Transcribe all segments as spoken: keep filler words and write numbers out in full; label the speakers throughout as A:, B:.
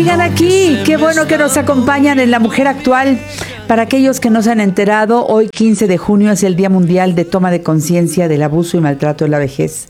A: Sigan aquí, qué bueno que nos acompañan en La Mujer Actual. Para aquellos que no se han enterado, hoy quince de junio es el Día Mundial de Toma de Conciencia del Abuso y Maltrato en la Vejez.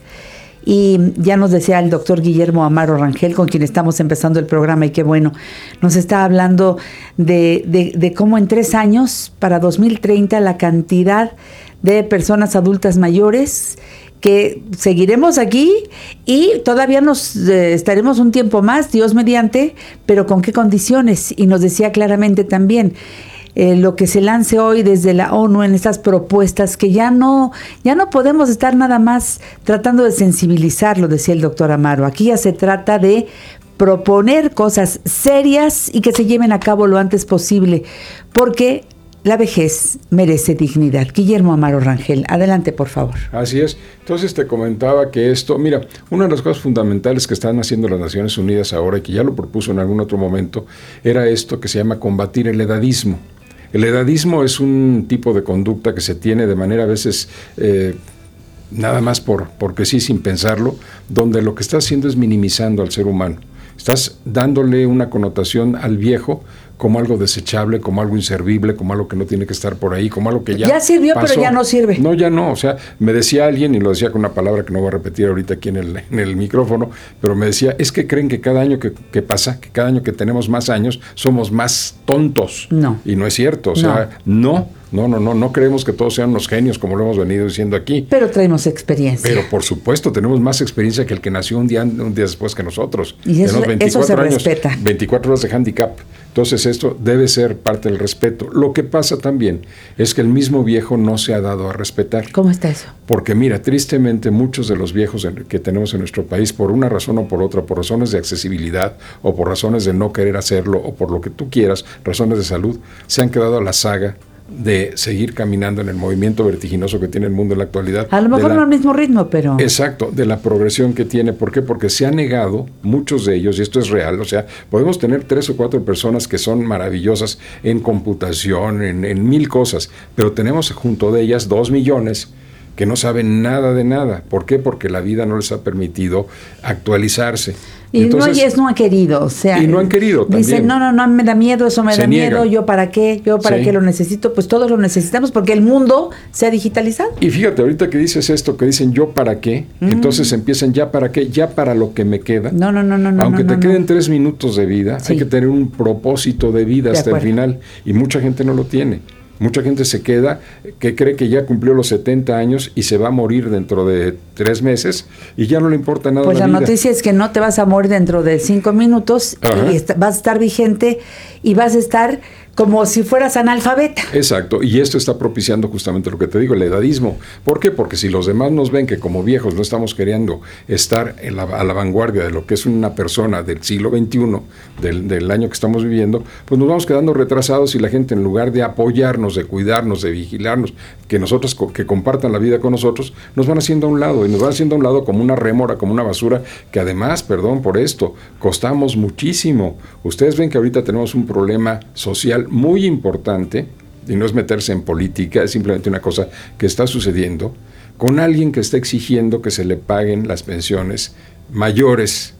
A: Y ya nos decía el doctor Guillermo Amaro Rangel, con quien estamos empezando el programa, y qué bueno, nos está hablando de, de, de cómo en tres años, para dos mil treinta, la cantidad de personas adultas mayores que seguiremos aquí y todavía nos eh, estaremos un tiempo más, Dios mediante, pero ¿con qué condiciones? Y nos decía claramente también eh, lo que se lance hoy desde la ONU en estas propuestas, que ya no, ya no podemos estar nada más tratando de sensibilizarlo, decía el doctor Amaro. Aquí ya se trata de proponer cosas serias y que se lleven a cabo lo antes posible, porque la vejez merece dignidad. Guillermo Amaro Rangel, adelante, por favor.
B: Así es. Entonces te comentaba que esto, mira, una de las cosas fundamentales que están haciendo las Naciones Unidas ahora, y que ya lo propuso en algún otro momento, era esto que se llama combatir el edadismo. El edadismo es un tipo de conducta que se tiene de manera a veces eh, nada más por, porque sí, sin pensarlo, donde lo que está haciendo es minimizando al ser humano. Estás dándole una connotación al viejo como algo desechable, como algo inservible, como algo que no tiene que estar por ahí, como algo que ya
A: Ya sirvió,
B: pasó.
A: Pero ya no sirve.
B: No, ya no. O sea, me decía alguien, y lo decía con una palabra que no voy a repetir ahorita aquí en el, en el micrófono, pero me decía, es que creen que cada año que, que pasa, que cada año que tenemos más años, somos más tontos.
A: No.
B: Y no es cierto. O sea, no. No, no, no, no creemos que todos sean unos genios, como lo hemos venido diciendo aquí.
A: Pero traemos experiencia.
B: Pero por supuesto, tenemos más experiencia que el que nació un día, un día después que nosotros.
A: Y eso,
B: tenemos veinticuatro
A: eso se
B: años,
A: respeta.
B: veinticuatro horas de handicap. Entonces esto debe ser parte del respeto. Lo que pasa también es que el mismo viejo no se ha dado a respetar.
A: ¿Cómo está eso?
B: Porque mira, tristemente muchos de los viejos que tenemos en nuestro país, por una razón o por otra, por razones de accesibilidad o por razones de no querer hacerlo o por lo que tú quieras, razones de salud, se han quedado a la saga de seguir caminando en el movimiento vertiginoso que tiene el mundo en la actualidad.
A: A lo mejor
B: la,
A: no al mismo ritmo, pero...
B: Exacto, de la progresión que tiene. ¿Por qué? Porque se ha negado, muchos de ellos, y esto es real, o sea, podemos tener tres o cuatro personas que son maravillosas en computación, en, en mil cosas, pero tenemos junto de ellas dos millones que no saben nada de nada. ¿Por qué? Porque la vida no les ha permitido actualizarse.
A: Y Entonces, no, y es no han querido, o sea,
B: y no han querido también.
A: Dicen, no, no, no, me da miedo, eso me
B: se
A: da
B: niegan.
A: miedo, yo para qué, yo para sí. qué lo necesito, pues todos lo necesitamos porque el mundo se ha digitalizado.
B: Y fíjate, ahorita que dices esto, que dicen yo para qué, mm. entonces empiezan ya para qué, ya para lo que me queda.
A: No, no, no, no.
B: Aunque
A: no,
B: te
A: no,
B: queden
A: no.
B: tres minutos de vida, sí. hay que tener un propósito de vida de hasta acuerdo. El final, y mucha gente no lo tiene. Mucha gente se queda, que cree que ya cumplió los setenta años y se va a morir dentro de tres meses y ya no le importa nada.
A: Pues
B: la,
A: la
B: vida.
A: noticia es que no te vas a morir dentro de cinco minutos. Ajá. Y est- vas a estar vigente y vas a estar como si fueras analfabeta.
B: Exacto, y esto está propiciando justamente lo que te digo, el edadismo. ¿Por qué? Porque si los demás nos ven que como viejos no estamos queriendo estar en la, a la vanguardia de lo que es una persona del siglo veintiuno, del, del año que estamos viviendo, pues nos vamos quedando retrasados y la gente, en lugar de apoyarnos, de cuidarnos, de vigilarnos, que nosotros, que compartan la vida con nosotros, nos van haciendo a un lado, y nos van haciendo a un lado como una rémora, como una basura, que además, perdón por esto, costamos muchísimo. Ustedes ven que ahorita tenemos un problema social muy importante, y no es meterse en política, es simplemente una cosa que está sucediendo, con alguien que está exigiendo que se le paguen las pensiones mayores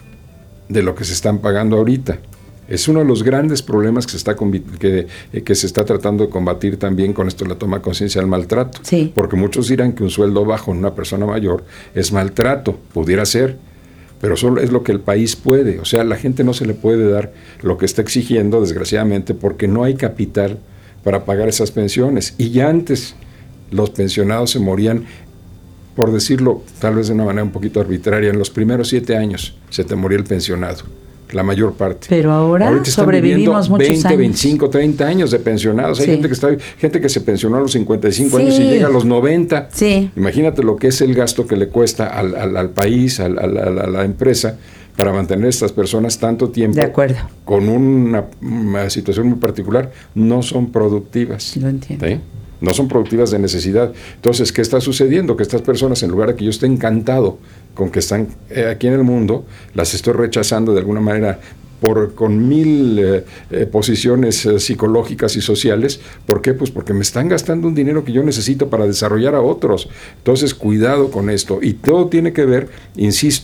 B: de lo que se están pagando ahorita. Es uno de los grandes problemas que se está, que, que se está tratando de combatir también con esto de la toma de conciencia del maltrato.
A: Sí.
B: Porque muchos dirán que un sueldo bajo en una persona mayor es maltrato, pudiera ser, pero solo es lo que el país puede. O sea, a la gente no se le puede dar lo que está exigiendo, desgraciadamente, porque no hay capital para pagar esas pensiones. Y ya antes los pensionados se morían, por decirlo tal vez de una manera un poquito arbitraria, en los primeros siete años se te moría el pensionado, la mayor parte.
A: Pero ahora
B: Ahorita están
A: sobrevivimos muchos
B: veinte,
A: años.
B: veinticinco, treinta años de pensionados. Hay sí. gente que está, gente que se pensionó a los cincuenta y cinco sí. años y llega a los noventa.
A: Sí.
B: Imagínate lo que es el gasto que le cuesta al, al, al país, al, al, a, la, a la empresa, para mantener a estas personas tanto tiempo.
A: De acuerdo.
B: Con una, una situación muy particular, no son productivas.
A: Lo entiendo.
B: ¿Sí? No son productivas de necesidad. Entonces, ¿qué está sucediendo? Que estas personas, en lugar de que yo esté encantado con que están eh, aquí en el mundo, las estoy rechazando de alguna manera por con mil eh, eh, posiciones eh, psicológicas y sociales. ¿Por qué? Pues porque me están gastando un dinero que yo necesito para desarrollar a otros. Entonces, cuidado con esto. Y todo tiene que ver, insisto,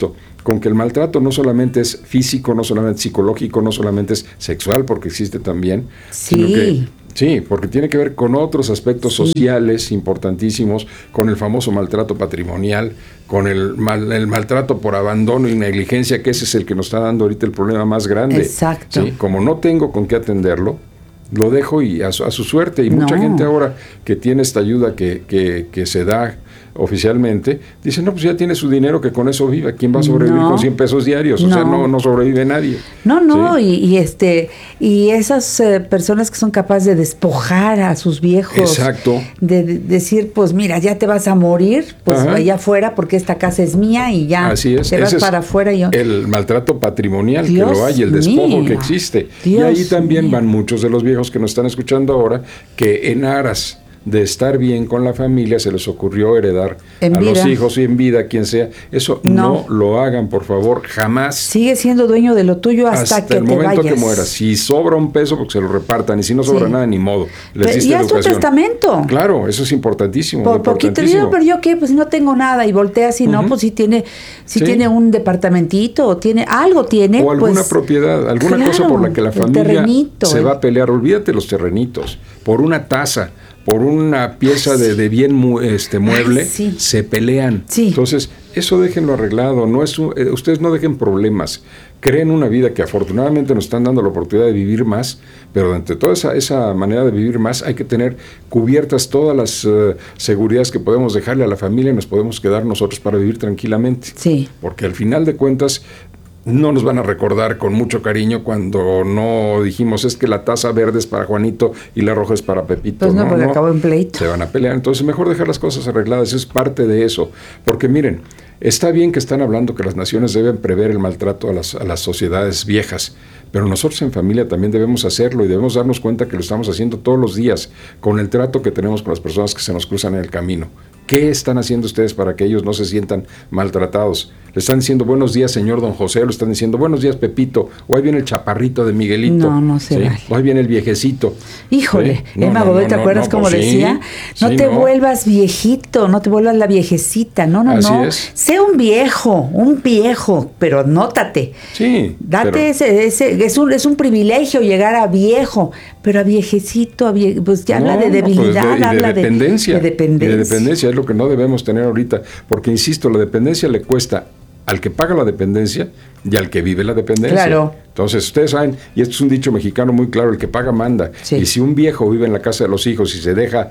B: con que el maltrato no solamente es físico, no solamente psicológico, no solamente es sexual, porque existe también,
A: sí.
B: sino que sí, porque tiene que ver con otros aspectos sí. sociales importantísimos, con el famoso maltrato patrimonial, con el, mal, el maltrato por abandono y negligencia, que ese es el que nos está dando ahorita el problema más grande.
A: Exacto.
B: ¿Sí? Como no tengo con qué atenderlo, lo dejo y a su, a su suerte. Y no. mucha gente ahora que tiene esta ayuda que, que, que se da oficialmente, dice, no, pues ya tiene su dinero, que con eso vive. ¿Quién va a sobrevivir no. con cien pesos diarios? O no. sea, no, no sobrevive nadie.
A: No, no,
B: ¿sí?
A: y, y este y esas eh, personas que son capaces de despojar a sus viejos.
B: Exacto.
A: De, de decir, pues mira, ya te vas a morir, pues Ajá. allá afuera porque esta casa es mía y ya
B: Así es.
A: te vas
B: Ese
A: para afuera. Y yo...
B: El maltrato patrimonial
A: Dios
B: que lo hay, el despojo
A: mío.
B: que existe.
A: Dios
B: y ahí también
A: mío.
B: van muchos de los viejos que nos están escuchando ahora, que en aras de estar bien con la familia se les ocurrió heredar
A: en
B: a
A: vida.
B: los hijos y en vida, quien sea. Eso no. no lo hagan, por favor, jamás.
A: Sigue siendo dueño de lo tuyo hasta,
B: hasta
A: que
B: el
A: te
B: momento
A: vayas.
B: que mueras. Si sobra un peso, porque se lo repartan, y si no sobra sí. nada, ni modo. Les
A: pero,
B: diste
A: y haz tu testamento.
B: Claro, eso es importantísimo.
A: Por, porque te digo, pero yo qué, pues no tengo nada, y volteas y uh-huh. no, pues si tiene, si sí. tiene un departamentito, o tiene, algo tiene.
B: O alguna
A: pues,
B: propiedad, alguna
A: claro,
B: cosa por la que la familia
A: terrenito,
B: se
A: el...
B: va a pelear. Olvídate los terrenitos, por una taza, por una pieza de, de bien mu, este mueble,
A: Ay, sí.
B: se pelean.
A: Sí.
B: Entonces, eso déjenlo arreglado. No es un, eh, ustedes no dejen problemas. Creen una vida que afortunadamente nos están dando la oportunidad de vivir más, pero entre toda esa, esa manera de vivir más hay que tener cubiertas todas las uh, seguridades que podemos dejarle a la familia y nos podemos quedar nosotros para vivir tranquilamente.
A: Sí.
B: Porque al final de cuentas no nos van a recordar con mucho cariño cuando no dijimos es que la taza verde es para Juanito y la roja es para Pepito.
A: Pues no,
B: no
A: porque
B: no,
A: acabó en pleito.
B: Se van a pelear, entonces mejor dejar las cosas arregladas, es parte de eso. Porque miren, está bien que están hablando que las naciones deben prever el maltrato a las, a las sociedades viejas, pero nosotros en familia también debemos hacerlo y debemos darnos cuenta que lo estamos haciendo todos los días con el trato que tenemos con las personas que se nos cruzan en el camino. ¿Qué están haciendo ustedes para que ellos no se sientan maltratados? Le están diciendo buenos días, señor don José, o le están diciendo buenos días, Pepito, o ahí viene el chaparrito de Miguelito.
A: No, no se
B: ¿sí?
A: vale.
B: O ahí viene el viejecito.
A: Híjole,
B: ¿sí? no,
A: Emma
B: no,
A: Godoy,
B: no,
A: ¿te
B: no,
A: acuerdas
B: no,
A: cómo
B: pues
A: decía?
B: Sí,
A: no
B: sí,
A: te
B: no.
A: vuelvas viejito, no te vuelvas la viejecita, no, no,
B: Así
A: no.
B: es.
A: Sé un viejo, un viejo, pero nótate.
B: Sí.
A: Date
B: pero...
A: ese, ese, es un, es un privilegio llegar a viejo, pero a viejecito, a vie, pues ya no, habla de debilidad,
B: pues de,
A: habla
B: de dependencia.
A: De, de dependencia.
B: Y de dependencia es lo que no debemos tener ahorita, porque insisto, la dependencia le cuesta al que paga la dependencia y al que vive la dependencia.
A: Claro.
B: Entonces, ustedes saben, y esto es un dicho mexicano muy claro, el que paga manda.
A: Sí.
B: Y si un viejo vive en la casa de los hijos y se deja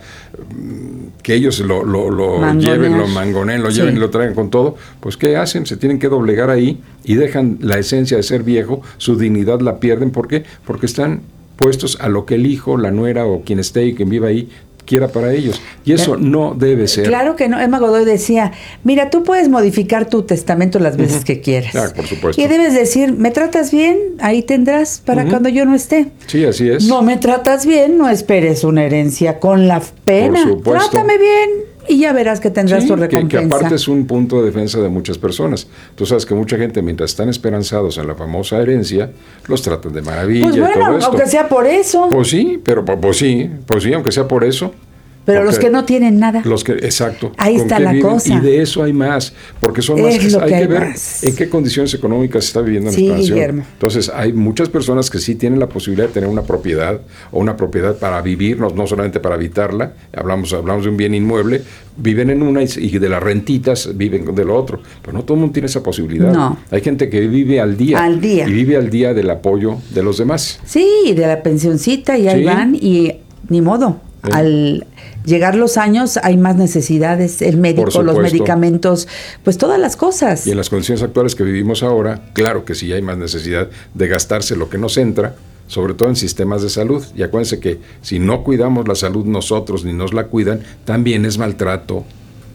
B: um, que ellos lo, lo, lo lleven, lo mangoneen, lo sí. lleven y lo traigan con todo, pues ¿qué hacen? Se tienen que doblegar ahí y dejan la esencia de ser viejo, su dignidad la pierden. ¿Por qué? Porque están puestos a lo que el hijo, la nuera o quien esté y quien viva ahí quiera para ellos. Y eso no debe ser.
A: Claro que no. Emma Godoy decía, mira, tú puedes modificar tu testamento las veces uh-huh. que quieras.
B: Ah, por supuesto.
A: Y debes decir, ¿me tratas bien? Ahí tendrás para uh-huh. cuando yo no esté.
B: Sí, así es.
A: No me tratas bien, no esperes una herencia con la pena.
B: Por supuesto.
A: Trátame bien y ya verás que tendrás
B: sí,
A: tu recompensa.
B: Que, que aparte es un punto de defensa de muchas personas. Tú sabes que mucha gente, mientras están esperanzados en la famosa herencia, los tratan de maravilla
A: pues bueno,
B: y todo esto.
A: Aunque sea por eso.
B: Pues sí, pero pues sí, pues sí, aunque sea por eso.
A: Pero los que no tienen nada.
B: Los que, exacto.
A: Ahí está la viven, cosa.
B: Y de eso hay más, porque son más.
A: Es
B: que, hay que,
A: que hay
B: ver
A: más.
B: en qué condiciones económicas se está viviendo en
A: sí,
B: nuestra nación.
A: Guillermo.
B: Entonces, hay muchas personas que sí tienen la posibilidad de tener una propiedad o una propiedad para vivir, no, no solamente para habitarla. Hablamos, hablamos de un bien inmueble, viven en una y, y de las rentitas viven de lo otro. Pero no todo el mundo tiene esa posibilidad.
A: No.
B: Hay gente que vive al día.
A: Al día.
B: Y vive al día del apoyo de los demás.
A: Sí, de la pensioncita y ahí sí. van y ni modo. Sí. Al llegar los años hay más necesidades, el médico, los medicamentos, pues todas las cosas.
B: Y en las condiciones actuales que vivimos ahora, claro que sí hay más necesidad de gastarse lo que nos entra, sobre todo en sistemas de salud. Y acuérdense que si no cuidamos la salud nosotros ni nos la cuidan, también es maltrato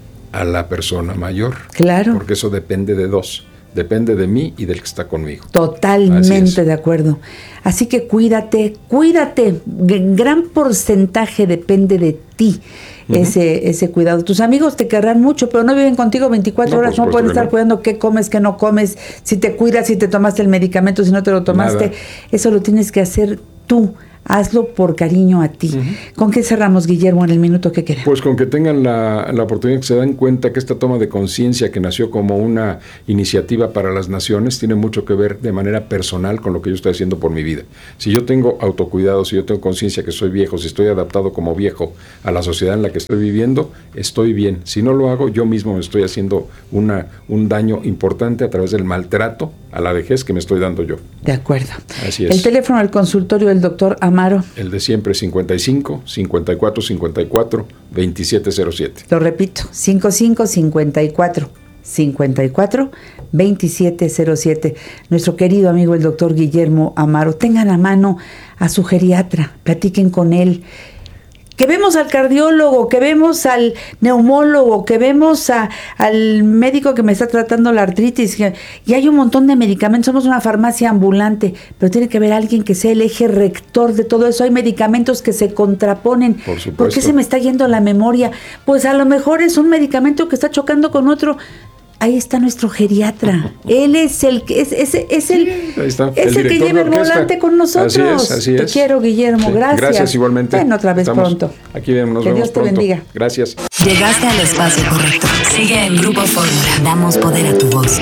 B: a la persona mayor.
A: Claro.
B: Porque eso depende de dos. Depende de mí y del que está conmigo.
A: Totalmente de acuerdo. Así que cuídate, cuídate. Gran porcentaje depende de ti, uh-huh. ese, ese cuidado. Tus amigos te querrán mucho, pero no viven contigo veinticuatro no, horas. No pueden estar no. cuidando qué comes, qué no comes, si te cuidas, si te tomaste el medicamento, si no te lo tomaste.
B: Nada.
A: Eso lo tienes que hacer tú. hazlo por cariño a ti. Uh-huh. ¿Con qué cerramos, Guillermo, en el minuto que queda?
B: Pues con que tengan la, la oportunidad, que se den cuenta que esta toma de conciencia que nació como una iniciativa para las naciones tiene mucho que ver de manera personal con lo que yo estoy haciendo por mi vida. Si yo tengo autocuidado, si yo tengo conciencia que soy viejo, si estoy adaptado como viejo a la sociedad en la que estoy viviendo, estoy bien. Si no lo hago, yo mismo me estoy haciendo una, un daño importante a través del maltrato a la vejez que me estoy dando yo.
A: De acuerdo.
B: Así es.
A: El teléfono del consultorio del doctor Amaro.
B: El de siempre, cincuenta y cinco, cincuenta y cuatro, cincuenta y cuatro, veintisiete cero siete.
A: Lo repito, cincuenta y cinco, cincuenta y cuatro, cincuenta y cuatro, veintisiete cero siete. Nuestro querido amigo el doctor Guillermo Amaro. Tengan a mano a su geriatra, platiquen con él. Que vemos al cardiólogo, que vemos al neumólogo, que vemos a, al médico que me está tratando la artritis, que, y hay un montón de medicamentos, somos una farmacia ambulante, pero tiene que haber alguien que sea el eje rector de todo eso. Hay medicamentos que se contraponen.
B: Por supuesto.
A: ¿Por qué se me está yendo la memoria? Pues a lo mejor es un medicamento que está chocando con otro. Ahí está nuestro geriatra. Él es el que es, es, es el,
B: sí, ahí está.
A: es el, el que lleva el volante con nosotros.
B: Así es, así es.
A: Te quiero, Guillermo. Sí, gracias.
B: Gracias igualmente.
A: Ven otra vez
B: Estamos
A: pronto.
B: Aquí nos
A: que
B: vemos
A: Dios te
B: pronto.
A: bendiga.
B: Gracias.
C: Llegaste al espacio correcto. Sigue en Grupo Fórmula. Damos poder a tu voz.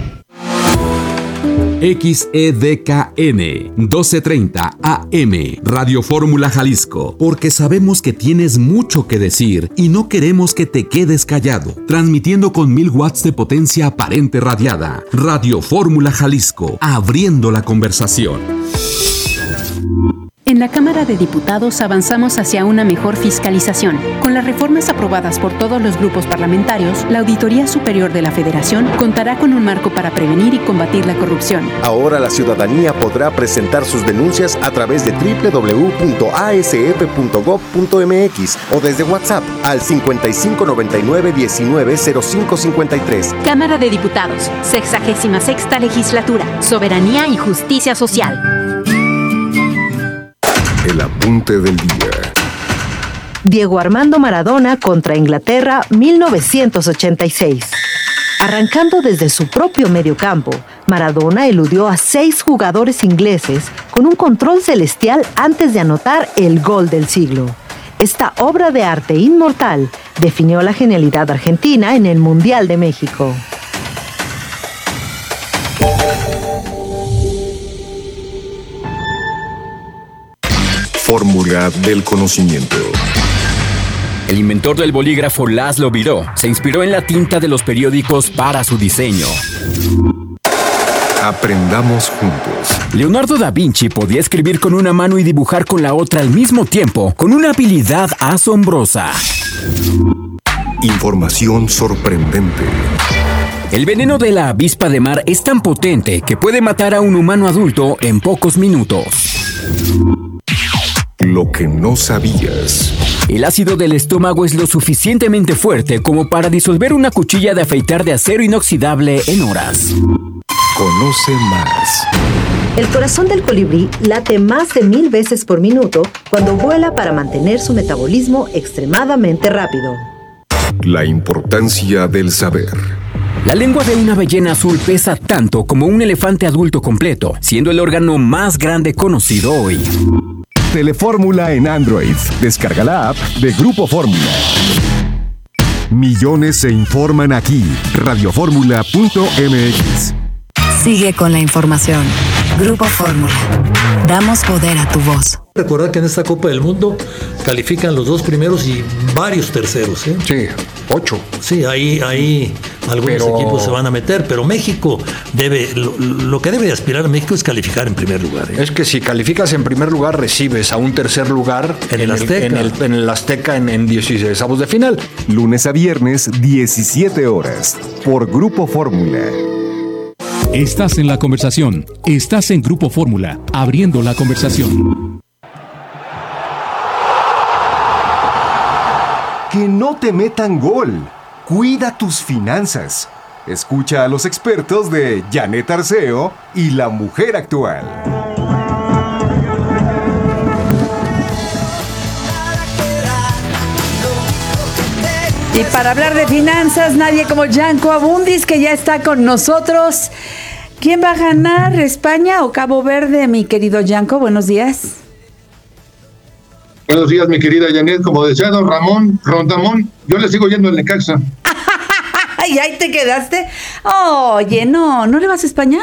D: X E D K N doce treinta A M Radio Fórmula Jalisco, porque sabemos que tienes mucho que decir y no queremos que te quedes callado. Transmitiendo con mil watts de potencia aparente radiada. Radio Fórmula Jalisco, abriendo la conversación.
E: En la Cámara de Diputados avanzamos hacia una mejor fiscalización. Con las reformas aprobadas por todos los grupos parlamentarios, la Auditoría Superior de la Federación contará con un marco para prevenir y combatir la corrupción.
F: Ahora la ciudadanía podrá presentar sus denuncias a través de doble u doble u doble u punto a s f punto gob punto m x o desde WhatsApp al cincuenta y cinco noventa y nueve diecinueve cero cinco cincuenta y tres.
G: Cámara de Diputados, sexagésima sexta legislatura, soberanía y justicia social.
H: El apunte del día.
I: Diego Armando Maradona contra Inglaterra, mil novecientos ochenta y seis. Arrancando desde su propio mediocampo, Maradona eludió a seis jugadores ingleses con un control celestial antes de anotar el gol del siglo. Esta obra de arte inmortal definió la genialidad argentina en el Mundial de México.
H: Fórmula del conocimiento.
J: El inventor del bolígrafo László Biró se inspiró en la tinta de los periódicos para su diseño.
H: Aprendamos juntos.
J: Leonardo da Vinci podía escribir con una mano y dibujar con la otra al mismo tiempo, con una habilidad asombrosa.
H: Información sorprendente.
J: El veneno de la avispa de mar es tan potente que puede matar a un humano adulto en pocos minutos.
H: Lo que no sabías.
J: El ácido del estómago es lo suficientemente fuerte como para disolver una cuchilla de afeitar de acero inoxidable en horas.
H: Conoce más.
I: El corazón del colibrí late más de mil veces por minuto cuando vuela para mantener su metabolismo extremadamente rápido.
H: La importancia del saber.
J: La lengua de una ballena azul pesa tanto como un elefante adulto completo, siendo el órgano más grande conocido hoy.
K: Telefórmula en Android. Descarga la app de Grupo Fórmula. Millones se informan aquí. radio fórmula punto m x.
C: Sigue con la información. Grupo Fórmula. Damos poder a tu voz.
L: Recordar que en esta Copa del Mundo califican los dos primeros y varios terceros, ¿eh?
B: Sí, ocho.
L: Sí, ahí, ahí algunos pero... equipos se van a meter, pero México debe, lo, lo que debe aspirar a México es calificar en primer lugar, ¿eh?
M: Es que si calificas en primer lugar, recibes a un tercer lugar
L: en, en el Azteca,
M: en el, en el Azteca en, en dieciseisavos de final.
K: Lunes a viernes, diecisiete horas, por Grupo Fórmula.
N: Estás en la conversación. Estás en Grupo Fórmula, abriendo la conversación.
K: Que no te metan gol. Cuida tus finanzas. Escucha a los expertos de Janet Arceo y la mujer actual.
A: Y para hablar de finanzas, nadie como Yanko Abundis, que ya está con nosotros. ¿Quién va a ganar, España o Cabo Verde, mi querido Yanko? Buenos días.
O: Buenos días, mi querida Janet. Como decía don Ramón, Rondamón, yo le sigo yendo al Necaxa.
A: ¿Y ahí te quedaste? Oye, no, ¿no le vas a España?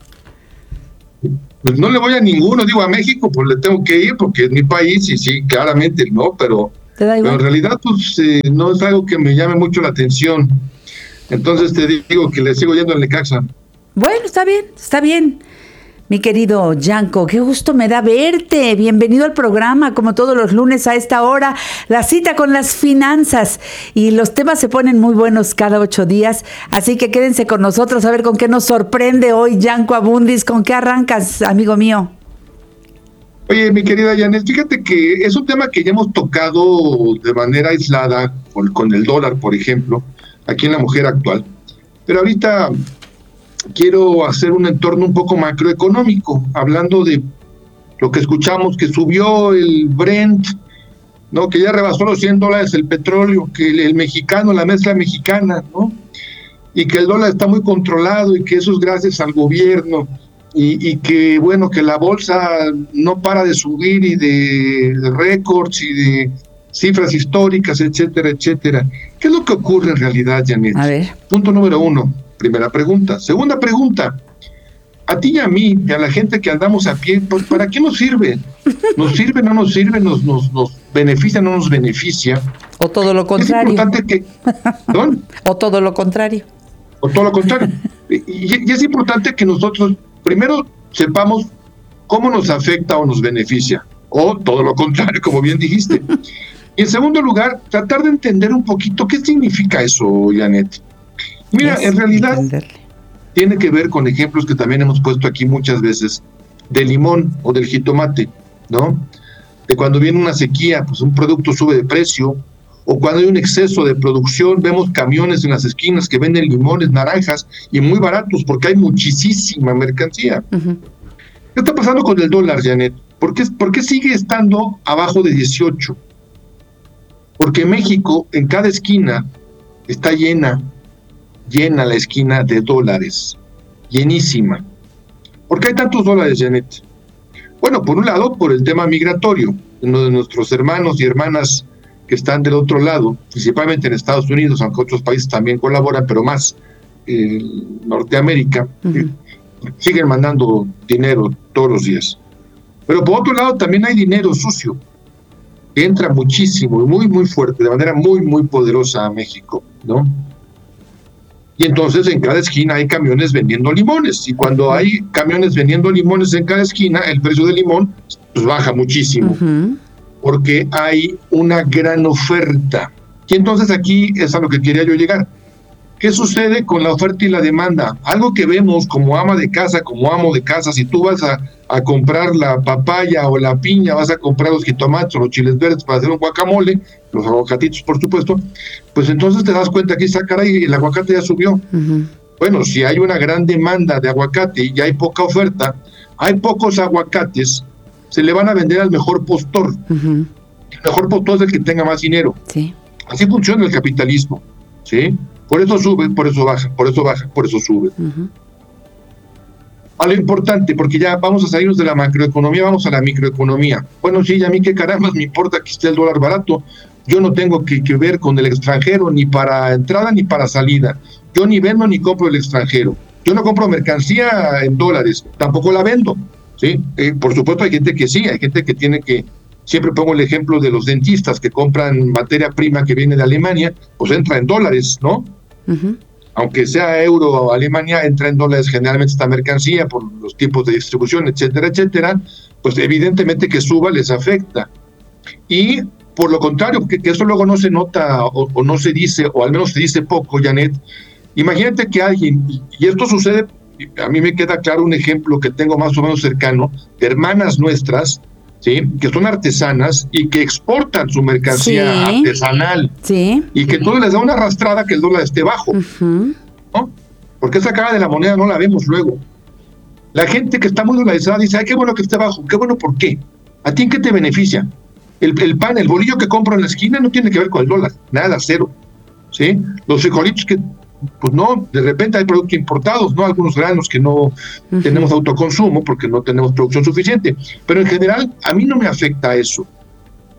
O: Pues no le voy a ninguno, digo a México, pues le tengo que ir porque es mi país y sí, claramente, ¿no? Pero,
A: ¿te da igual?
O: pero en realidad, pues eh, no es algo que me llame mucho la atención. Entonces te digo que le sigo yendo al Necaxa.
A: Bueno, está bien, está bien. Mi querido Yanko, qué gusto me da verte. Bienvenido al programa, como todos los lunes a esta hora, la cita con las finanzas. Y los temas se ponen muy buenos cada ocho días, así que quédense con nosotros a ver con qué nos sorprende hoy Yanko Abundis. ¿Con qué arrancas, amigo mío?
O: Oye, mi querida Janet, fíjate que es un tema que ya hemos tocado de manera aislada, con, con el dólar, por ejemplo, aquí en La Mujer Actual. Pero ahorita quiero hacer un entorno un poco macroeconómico, hablando de lo que escuchamos, que subió el Brent, ¿no? Que ya rebasó los cien dólares el petróleo, que el, el mexicano, la mezcla mexicana, ¿no? Y que el dólar está muy controlado y que eso es gracias al gobierno, y, y que, bueno, que la bolsa no para de subir y de, de récords y de cifras históricas, etcétera, etcétera. ¿Qué es lo que ocurre en realidad, Janet?
A: A ver.
O: Punto número uno. Primera pregunta. Segunda pregunta, a ti y a mí, y a la gente que andamos a pie, pues, ¿para qué nos sirve? ¿Nos sirve, no nos sirve, nos, nos, nos beneficia, no nos beneficia?
A: O todo lo contrario.
O: Es importante que... ¿Perdón?
A: O todo lo contrario.
O: O todo lo contrario. Y, y es importante que nosotros, primero, sepamos cómo nos afecta o nos beneficia, o todo lo contrario, como bien dijiste. Y en segundo lugar, tratar de entender un poquito qué significa eso, Janet. Mira, en realidad entenderle. Tiene que ver con ejemplos que también hemos puesto aquí muchas veces, del limón o del jitomate, ¿no? De cuando viene una sequía, pues un producto sube de precio, o cuando hay un exceso de producción, vemos camiones en las esquinas que venden limones, naranjas, y muy baratos, porque hay muchísima mercancía. Uh-huh. ¿Qué está pasando con el dólar, Janet? ¿Por qué, por qué sigue estando abajo de dieciocho? Porque México, en cada esquina, está llena, llena la esquina de dólares, llenísima. ¿Por qué hay tantos dólares, Janet? Bueno, por un lado, por el tema migratorio. Uno de nuestros hermanos y hermanas que están del otro lado, principalmente en Estados Unidos, aunque otros países también colaboran, pero más eh, Norteamérica, uh-huh. eh, siguen mandando dinero todos los días. Pero por otro lado, también hay dinero sucio, que entra muchísimo, muy, muy fuerte, de manera muy, muy poderosa a México, ¿no? Y entonces en cada esquina hay camiones vendiendo limones, y cuando hay camiones vendiendo limones en cada esquina, el precio del limón pues baja muchísimo, uh-huh. porque hay una gran oferta. Y entonces aquí es a lo que quería yo llegar. ¿Qué sucede con la oferta y la demanda? Algo que vemos como ama de casa, como amo de casa, si tú vas a, a comprar la papaya o la piña, vas a comprar los jitomates o los chiles verdes para hacer un guacamole, los aguacatitos por supuesto, pues entonces te das cuenta que esa caray, el aguacate ya subió. Uh-huh. Bueno, si hay una gran demanda de aguacate y hay poca oferta, hay pocos aguacates, se le van a vender al mejor postor. Uh-huh. El mejor postor es el que tenga más dinero.
A: Sí.
O: Así funciona el capitalismo, ¿sí? Por eso sube, por eso baja, por eso baja, por eso sube. Uh-huh. A lo importante, porque ya vamos a salirnos de la macroeconomía, vamos a la microeconomía. Bueno, sí, a mí qué caramba me importa que esté el dólar barato. Yo no tengo que, que ver con el extranjero, ni para entrada ni para salida. Yo ni vendo ni compro el extranjero. Yo no compro mercancía en dólares, tampoco la vendo, ¿sí? Eh, por supuesto hay gente que sí, hay gente que tiene que... Siempre pongo el ejemplo de los dentistas que compran materia prima que viene de Alemania, pues entra en dólares, ¿no? Uh-huh. Aunque sea euro o Alemania, entra en dólares generalmente esta mercancía por los tiempos de distribución, etcétera, etcétera, pues evidentemente que suba les afecta. Y por lo contrario, que, que eso luego no se nota o, o no se dice, o al menos se dice poco, Janet, imagínate que alguien, y, y esto sucede, a mí me queda claro un ejemplo que tengo más o menos cercano, de hermanas nuestras, ¿sí? Que son artesanas y que exportan su mercancía sí. artesanal,
A: sí.
O: y que todo les da una arrastrada que el dólar esté bajo, uh-huh. ¿no? Porque esa cara de la moneda no la vemos luego. La gente que está muy dolarizada dice, ay, qué bueno que esté bajo. Qué bueno, ¿por qué? ¿A ti en qué te beneficia? El, el pan, el bolillo que compro en la esquina no tiene que ver con el dólar, nada, cero, ¿sí? Los frijolitos que, pues no, de repente hay productos importados, ¿no? Algunos granos que no uh-huh. tenemos autoconsumo porque no tenemos producción suficiente, pero en general a mí no me afecta eso.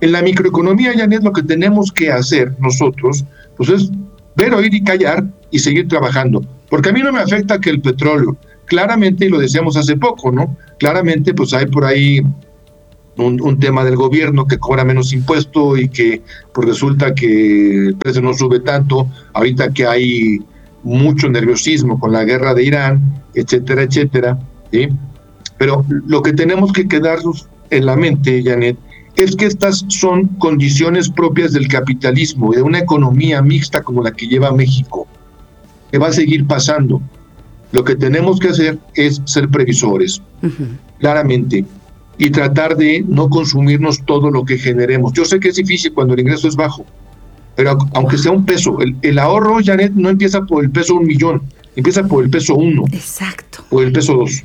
O: En la microeconomía, Janet, lo que tenemos que hacer nosotros, pues es ver, oír y callar y seguir trabajando. Porque a mí no me afecta que el petróleo, claramente, y lo decíamos hace poco, ¿no? Claramente, pues hay por ahí un, un tema del gobierno que cobra menos impuesto y que pues resulta que el precio no sube tanto, ahorita que hay mucho nerviosismo con la guerra de Irán, etcétera, etcétera, ¿sí? Pero lo que tenemos que quedarnos en la mente, Janet, es que estas son condiciones propias del capitalismo, de una economía mixta como la que lleva México, que va a seguir pasando. Lo que tenemos que hacer es ser previsores, uh-huh. claramente, y tratar de no consumirnos todo lo que generemos. Yo sé que es difícil cuando el ingreso es bajo, pero aunque sea un peso, el, el ahorro, Janet, no empieza por el peso un millón, empieza por el peso uno.
A: Exacto.
O: Por el peso dos.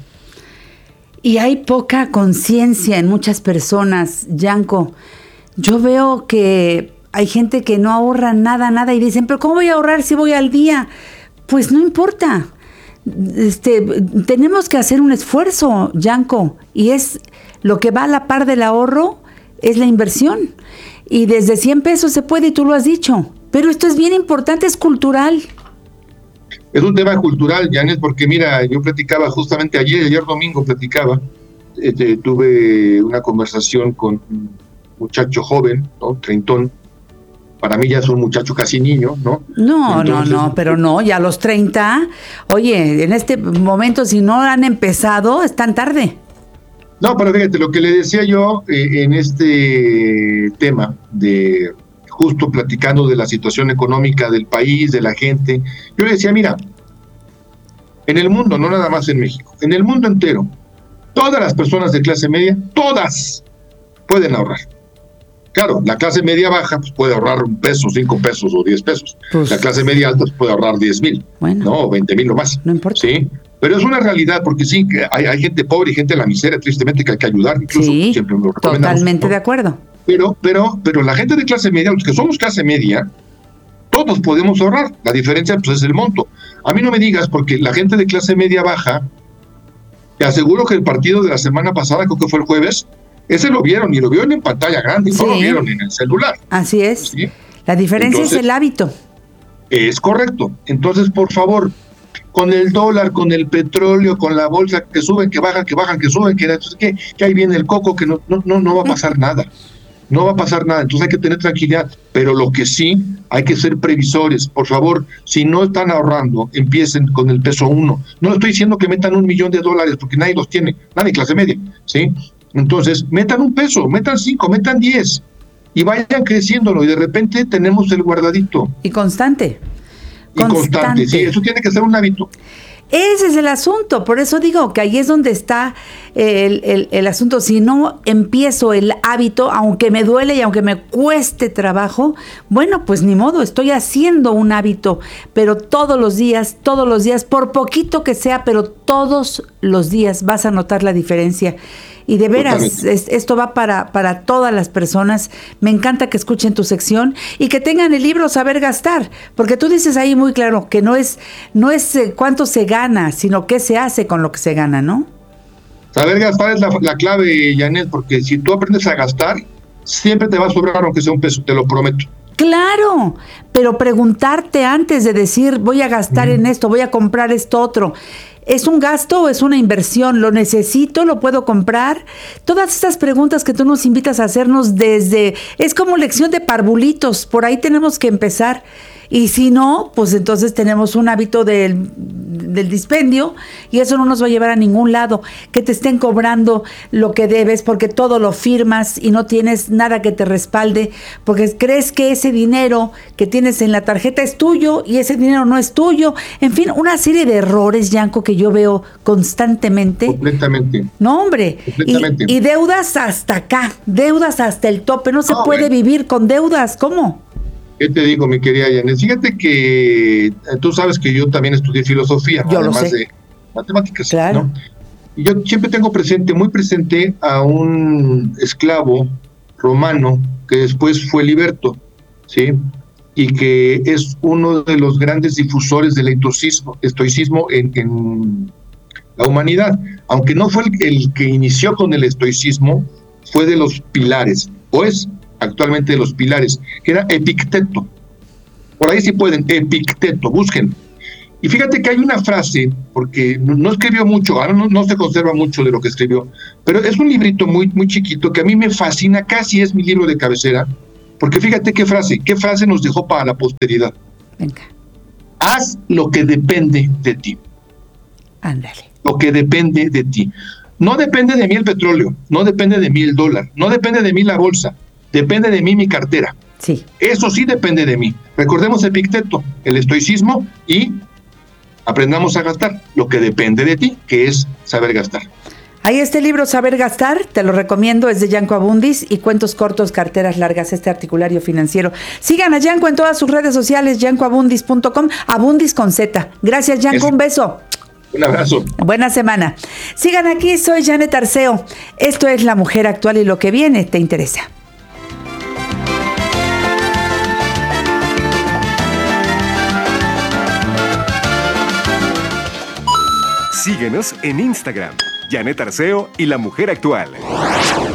A: Y hay poca conciencia en muchas personas, Yanko. Yo veo que hay gente que no ahorra nada, nada, y dicen, pero ¿cómo voy a ahorrar si voy al día? Pues no importa. Este, tenemos que hacer un esfuerzo, Yanko, y es lo que va a la par del ahorro, es la inversión. Y desde cien pesos se puede, y tú lo has dicho. Pero esto es bien importante, es cultural.
O: Es un tema cultural, Janet, porque mira, yo platicaba justamente ayer, ayer domingo platicaba, este, tuve una conversación con un muchacho joven, ¿no? Treintón. Para mí ya es un muchacho casi niño, ¿no?
A: No, Entonces, no, no, pero no, ya a los treinta, oye, en este momento si no han empezado, están tarde.
O: No, pero fíjate, lo que le decía yo eh, en este tema de justo platicando de la situación económica del país, de la gente, yo le decía, mira, en el mundo, no nada más en México, en el mundo entero, todas las personas de clase media, todas pueden ahorrar. Claro, la clase media baja pues, puede ahorrar un peso, cinco pesos o diez pesos. Pues, la clase media alta pues, puede ahorrar diez mil, bueno, no, veinte mil o más.
A: No importa.
O: Sí, pero es una realidad, porque sí, hay, hay gente pobre y gente en la miseria, tristemente, que hay que ayudar. Incluso
A: sí,
O: siempre lo recomendamos,
A: totalmente
O: ¿no?
A: de acuerdo.
O: Pero, pero, pero la gente de clase media, los que somos clase media, todos podemos ahorrar. La diferencia pues, es el monto. A mí no me digas, porque la gente de clase media baja, te aseguro que el partido de la semana pasada, creo que fue el jueves, ese lo vieron, y lo vieron en pantalla grande, y sí. no lo vieron en el celular.
A: Así es.
O: ¿Sí?
A: La diferencia Entonces, es el hábito.
O: Es correcto. Entonces, por favor, con el dólar, con el petróleo, con la bolsa, que suben, que bajan, que bajan, que suben, que, entonces, que, que ahí viene el coco, que no, no, no, no va a pasar nada. No va a pasar nada. Entonces hay que tener tranquilidad. Pero lo que sí, hay que ser previsores. Por favor, si no están ahorrando, empiecen con el peso uno. No estoy diciendo que metan un millón de dólares, porque nadie los tiene, nadie clase media, ¿sí? Entonces, metan un peso, metan cinco, metan diez, y vayan creciéndolo, y de repente tenemos el guardadito.
A: Y constante.
O: Y constante, constante. Sí, eso tiene que ser un hábito.
A: Ese es el asunto, por eso digo que ahí es donde está el, el, el asunto. Si no empiezo el hábito, aunque me duele y aunque me cueste trabajo, bueno, pues ni modo, estoy haciendo un hábito, pero todos los días, todos los días, por poquito que sea, pero todos los días vas a notar la diferencia. Y de veras, es, esto va para, para todas las personas. Me encanta que escuchen tu sección y que tengan el libro Saber Gastar, porque tú dices ahí muy claro que no es, no es eh, cuánto se gana, sino qué se hace con lo que se gana, ¿no?
O: Saber gastar es la, la clave, Janet, porque si tú aprendes a gastar, siempre te va a sobrar aunque sea un peso, te lo prometo.
A: Claro, pero preguntarte antes de decir voy a gastar mm. en esto, voy a comprar esto otro. ¿Es un gasto o es una inversión? ¿Lo necesito? ¿Lo puedo comprar? Todas estas preguntas que tú nos invitas a hacernos desde... Es como lección de parvulitos, por ahí tenemos que empezar. Y si no, pues entonces tenemos un hábito del, del dispendio y eso no nos va a llevar a ningún lado. Que te estén cobrando lo que debes porque todo lo firmas y no tienes nada que te respalde porque crees que ese dinero que tienes en la tarjeta es tuyo y ese dinero no es tuyo. En fin, una serie de errores, Yanko, que yo veo constantemente.
O: Completamente.
A: No, hombre.
O: Completamente.
A: Y, y deudas hasta acá, deudas hasta el tope. No se no, puede bueno. vivir con deudas. ¿Cómo?
O: ¿Qué te digo, mi querida Janet? Fíjate que tú sabes que yo también estudié filosofía, ¿no?
A: Yo
O: Además
A: lo sé.
O: de matemáticas,
A: claro.
O: ¿no? Y yo siempre tengo presente, muy presente, a un esclavo romano que después fue liberto, ¿sí? Y que es uno de los grandes difusores del estoicismo, estoicismo en, en la humanidad. Aunque no fue el, el que inició con el estoicismo, fue de los pilares, o es actualmente de los pilares, que era Epicteto. Por ahí sí pueden, Epicteto, busquen. Y fíjate que hay una frase, porque no escribió mucho, ahora no, no se conserva mucho de lo que escribió, pero es un librito muy, muy chiquito que a mí me fascina, casi es mi libro de cabecera, porque fíjate qué frase, qué frase nos dejó para la posteridad.
A: Venga.
O: Haz lo que depende de ti.
A: Ándale.
O: Lo que depende de ti. No depende de mí el petróleo, no depende de mí el dólar, no depende de mí la bolsa, depende de mí mi cartera.
A: Sí.
O: Eso sí depende de mí. Recordemos Epicteto, el estoicismo, y aprendamos a gastar lo que depende de ti, que es saber gastar.
A: Ahí este libro, Saber Gastar, te lo recomiendo, es de Yanko Abundis, y Cuentos Cortos, Carteras Largas, este articulario financiero. Sigan a Yanko en todas sus redes sociales, yanko abundis punto com, Abundis con Z. Gracias, Yanko,
O: Eso.
A: un beso.
O: Un abrazo.
A: Buena semana. Sigan aquí, soy Janet Arceo. Esto es La Mujer Actual y lo que viene te interesa.
K: Síguenos en Instagram, Janet Arceo y La Mujer Actual.